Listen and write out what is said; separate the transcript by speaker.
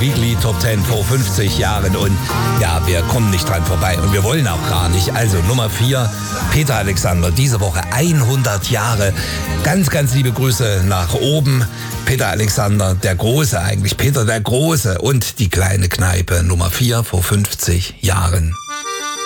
Speaker 1: Weekly Top 10 vor 50 Jahren und ja, wir kommen nicht dran vorbei und wir wollen auch gar nicht. Also Nummer 4, Peter Alexander, diese Woche 100 Jahre. Ganz, ganz liebe Grüße nach oben. Peter Alexander, der Große eigentlich, Peter der Große und die kleine Kneipe, Nummer 4 vor 50 Jahren.